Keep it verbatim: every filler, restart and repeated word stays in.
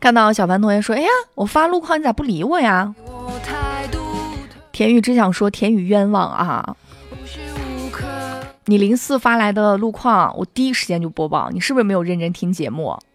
看到小凡同学说，哎呀，我发路况你咋不理我呀？田宇只想说田宇冤枉啊，你零四发来的路况我第一时间就播报，你是不是没有认真听节目？